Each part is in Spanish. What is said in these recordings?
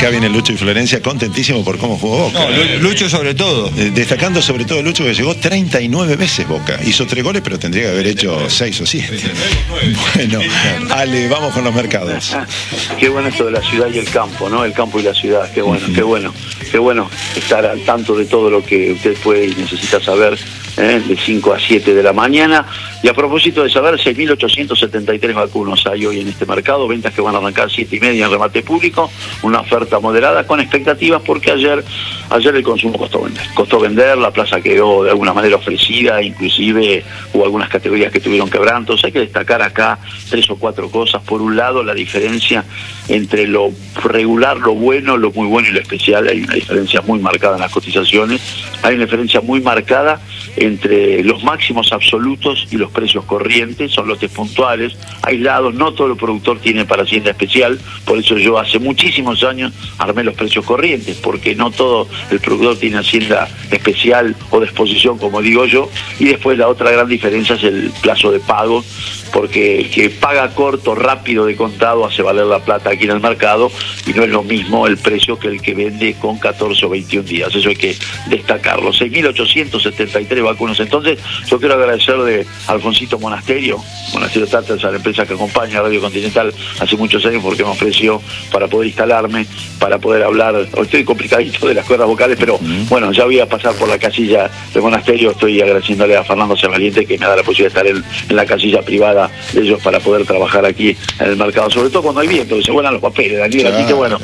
Acá viene Lucho y Florencia, contentísimo por cómo jugó Boca. No, Lucho sobre todo. Destacando sobre todo Lucho, que llegó 39 veces Boca. Hizo 3 goles, pero tendría que haber hecho 6 o 7. Bueno, Ale, vamos con los mercados. Qué bueno esto de la ciudad y el campo, ¿no? El campo y la ciudad, qué bueno, qué bueno. Qué bueno estar al tanto de todo lo que usted puede y necesita saber, de 5 a 7 de la mañana. Y a propósito de saber, 6.873 vacunos hay hoy en este mercado, ventas que van a arrancar 7:30 en remate público, una oferta moderada con expectativas porque ayer el consumo costó vender, la plaza quedó de alguna manera ofrecida, inclusive hubo algunas categorías que tuvieron quebrantos. Hay que destacar acá 3 o 4 cosas. Por un lado, la diferencia entre lo regular, lo bueno, lo muy bueno y lo especial. Hay una diferencia muy marcada en las cotizaciones, hay una diferencia muy marcada entre los máximos absolutos y los precios corrientes. Son lotes puntuales, aislados, no todo el productor tiene para hacienda especial, por eso yo hace muchísimos años armé los precios corrientes, porque no todo el productor tiene hacienda especial o de exposición, como digo yo. Y después la otra gran diferencia es el plazo de pago, porque el que paga corto, rápido, de contado, hace valer la plata aquí en el mercado, y no es lo mismo el precio que el que vende con 14 o 21 días. Eso hay que destacarlo. 6.873 vacunos. Entonces, yo quiero agradecerle a Alfonsito Monasterio Tartas, a la empresa que acompaña a Radio Continental hace muchos años, porque me ofreció para poder instalarme, para poder hablar. Hoy estoy complicadito de las cuerdas vocales, pero bueno, ya voy a pasar por la casilla de Monasterio. Estoy agradeciéndole a Fernando Cervaliente, que me da la posibilidad de estar en la casilla privada de ellos para poder trabajar aquí en el mercado, sobre todo cuando hay viento, que se vuelan los papeles, Daniel. Así que bueno,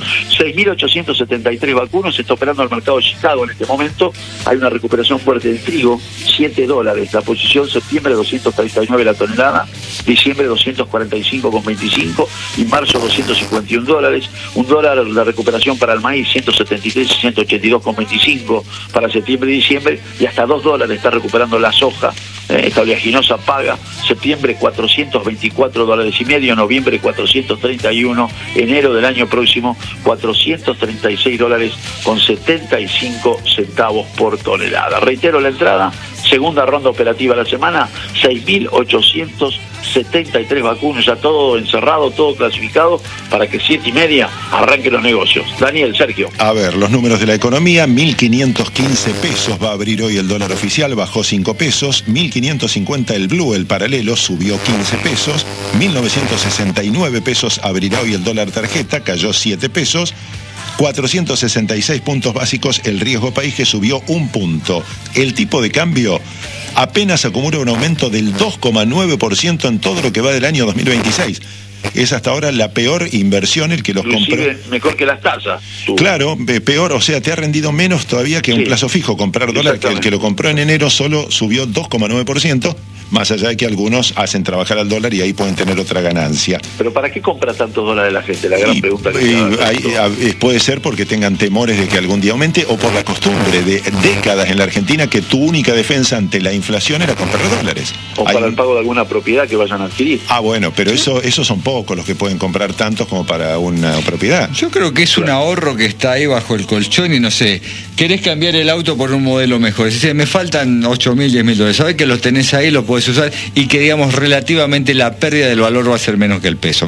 6.873 vacunos. Se está operando el mercado de Chicago en este momento. Hay una recuperación fuerte del trigo, $7. La posición septiembre 239 la tonelada, diciembre 245,25 y marzo $251. $1 la recuperación para el maíz, 173 y 182,25 para septiembre y diciembre, y hasta $2 está recuperando la soja. Esta oleaginosa paga septiembre $424,5, noviembre 431, enero del año próximo $436,75 por tonelada. Reitero la entrada, segunda ronda operativa de la semana, 6.873 vacunos, ya todo encerrado, todo clasificado, para que 7:30 arranquen los negocios. Daniel, Sergio. A ver, los números de la economía: 1.515 pesos va a abrir hoy el dólar oficial, bajó 5 pesos, 1.550 el blue, el paralelo, subió 15 pesos, 1.969 pesos abrirá hoy el dólar tarjeta, cayó 7 pesos, 466 puntos básicos el riesgo país, que subió 1 punto. El tipo de cambio apenas acumula un aumento del 2,9% en todo lo que va del año 2026. Es hasta ahora la peor inversión el que los compró. Mejor que las tasas. Claro, peor, o sea, te ha rendido menos todavía que un plazo fijo comprar dólar, que el que lo compró en enero solo subió 2,9%. Más allá de que algunos hacen trabajar al dólar y ahí pueden tener otra ganancia. ¿Pero para qué compra tantos dólares la gente? La gran pregunta que puede ser porque tengan temores de que algún día aumente, o por la costumbre de décadas en la Argentina que tu única defensa ante la inflación era comprar dólares. O para el pago de alguna propiedad que vayan a adquirir. Ah, bueno, pero esos son pocos los que pueden comprar tantos como para una propiedad. Yo creo que es un ahorro que está ahí bajo el colchón y no sé, querés cambiar el auto por un modelo mejor. Es decir, me faltan 8.000, 10.000 dólares. ¿Sabés que los tenés ahí, los podés usar, y que digamos relativamente la pérdida del valor va a ser menos que el peso?